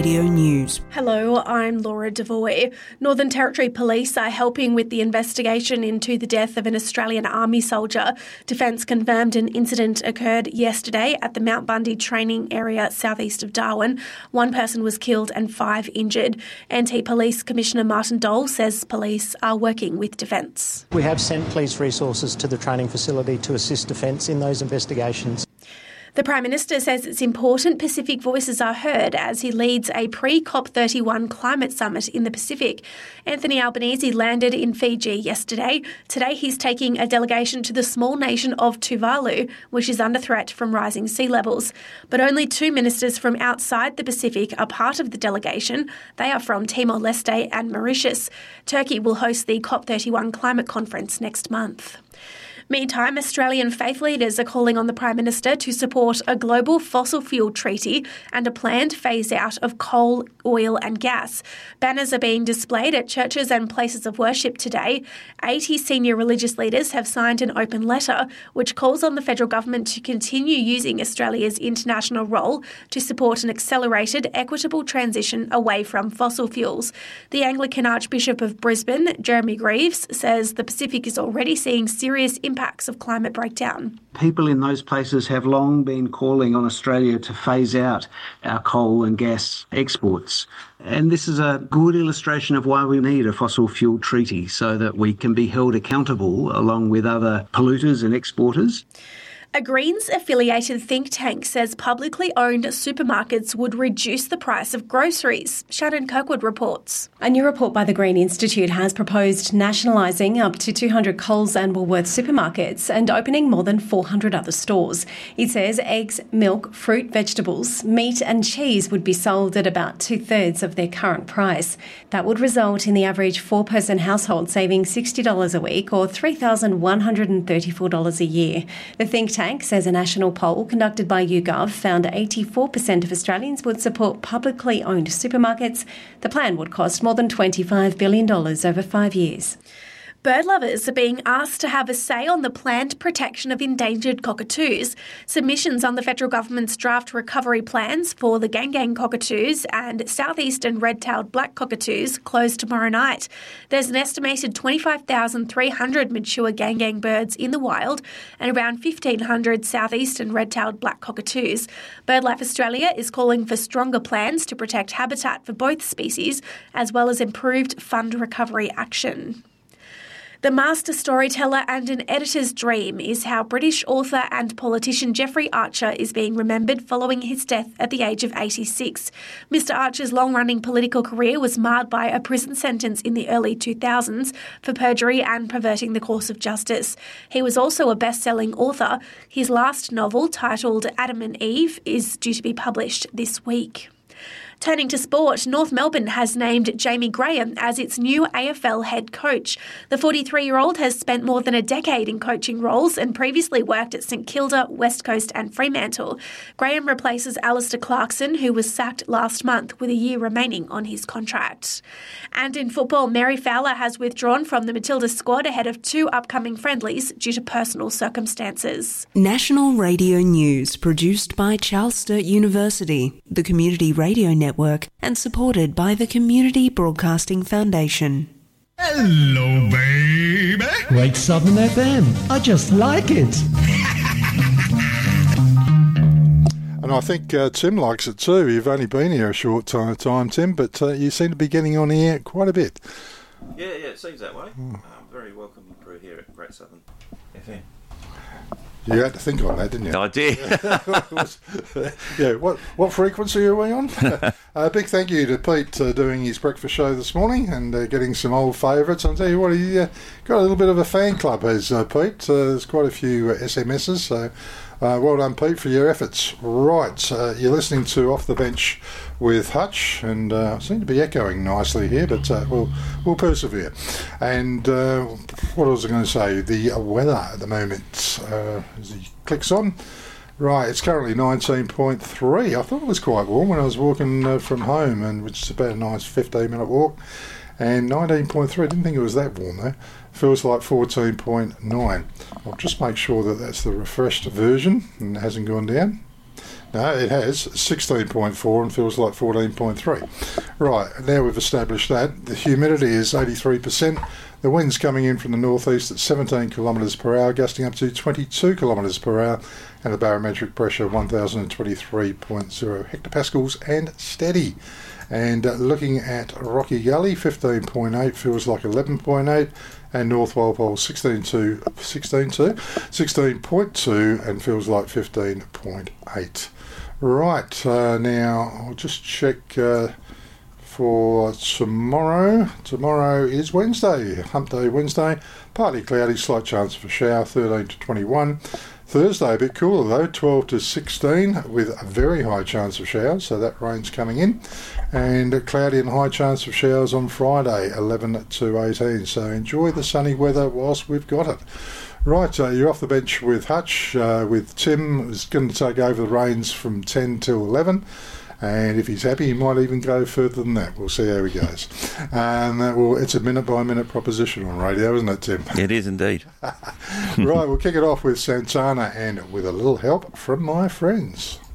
Radio News. Hello, I'm Laura Devoy. Northern Territory Police are helping with the investigation into the death of an Australian Army soldier. Defence confirmed an incident occurred yesterday at the Mount Bundy training area southeast of Darwin. One person was killed and 5 injured. NT-Police Commissioner Martin Dole says police are working with Defence. We have sent police resources to the training facility to assist Defence in those investigations. The Prime Minister says it's important Pacific voices are heard as he leads a pre-COP31 climate summit in the Pacific. Anthony Albanese landed in Fiji yesterday. Today he's taking a delegation to the small nation of Tuvalu, which is under threat from rising sea levels. But only 2 ministers from outside the Pacific are part of the delegation. They are from Timor-Leste and Mauritius. Turkey will host the COP31 climate conference next month. Meantime, Australian faith leaders are calling on the Prime Minister to support a global fossil fuel treaty and a planned phase-out of coal, oil and gas. Banners are being displayed at churches and places of worship today. 80 senior religious leaders have signed an open letter which calls on the federal government to continue using Australia's international role to support an accelerated, equitable transition away from fossil fuels. The Anglican Archbishop of Brisbane, Jeremy Greaves, says the Pacific is already seeing serious impacts of climate breakdown. People in those places have long been calling on Australia to phase out our coal and gas exports. And this is a good illustration of why we need a fossil fuel treaty so that we can be held accountable along with other polluters and exporters. A Greens-affiliated think tank says publicly owned supermarkets would reduce the price of groceries. Shannon Kirkwood reports. A new report by the Green Institute has proposed nationalising up to 200 Coles and Woolworths supermarkets and opening more than 400 other stores. It says eggs, milk, fruit, vegetables, meat and cheese would be sold at about 2/3 of their current price. That would result in the average 4-person household saving $60 a week or $3,134 a year. The think tank says a national poll conducted by YouGov found 84% of Australians would support publicly owned supermarkets. The plan would cost more than $25 billion over 5 years. Bird lovers are being asked to have a say on the planned protection of endangered cockatoos. Submissions on the federal government's draft recovery plans for the Gang cockatoos and southeastern red-tailed black cockatoos close tomorrow night. There's an estimated 25,300 mature Gang birds in the wild and around 1,500 southeastern red-tailed black cockatoos. BirdLife Australia is calling for stronger plans to protect habitat for both species, as well as improved fund recovery action. The master storyteller and an editor's dream is how British author and politician Jeffrey Archer is being remembered following his death at the age of 86. Mr Archer's long-running political career was marred by a prison sentence in the early 2000s for perjury and perverting the course of justice. He was also a best-selling author. His last novel, titled Adam and Eve, is due to be published this week. Turning to sport, North Melbourne has named Jamie Graham as its new AFL head coach. The 43-year-old has spent more than a decade in coaching roles and previously worked at St Kilda, West Coast and Fremantle. Graham replaces Alistair Clarkson, who was sacked last month with a year remaining on his contract. And in football, Mary Fowler has withdrawn from the Matilda squad ahead of 2 upcoming friendlies due to personal circumstances. National Radio News, produced by Charles Sturt University, the Community Radio Network, and supported by the Community Broadcasting Foundation. Hello, baby. Great Southern FM. I just like it. And I think Tim likes it too. You've only been here a short time, Tim, but you seem to be getting on here quite a bit. Yeah, it seems that way. Very welcoming crew here at Great Southern FM. You had to think on that, didn't you? I did. Yeah, what frequency are we on? A big thank you to Pete doing his breakfast show this morning and getting some old favourites. I'll tell you what, he got a little bit of a fan club, has Pete. There's quite a few SMSs, so well done, Pete, for your efforts. Right, you're listening to Off the Bench with Hutch, and I seem to be echoing nicely here, but we'll persevere. And what was I going to say? The weather at the moment, as he clicks on. Right, it's currently 19.3. I thought it was quite warm when I was walking from home, and which is about a nice 15-minute walk. And 19.3, I didn't think it was that warm though. Feels like 14.9. I'll just make sure that that's the refreshed version and it hasn't gone down. No, it has 16.4 and feels like 14.3. Right, now we've established that. The humidity is 83%. The wind's coming in from the northeast at 17 kilometres per hour, gusting up to 22 kilometres per hour, and the barometric pressure 1023.0 hectopascals and steady. And looking at Rocky Gully, 15.8 feels like 11.8, and North Walpole 16.2 and feels like 15.8. Right, now I'll just check for tomorrow. Tomorrow is Wednesday, Hump Day Wednesday. Partly cloudy, slight chance of a shower, 13 to 21. Thursday a bit cooler though, 12 to 16 with a very high chance of showers, so that rain's coming in. And cloudy and high chance of showers on Friday, 11 to 18. So enjoy the sunny weather whilst we've got it. Right, you're off the bench with Hutch, with Tim, who's going to take over the reins from 10 till 11. And if he's happy, he might even go further than that. We'll see how he goes. And it's a minute-by-minute proposition on radio, isn't it, Tim? It is indeed. Right, we'll kick it off with Santana and with a little help from my friends.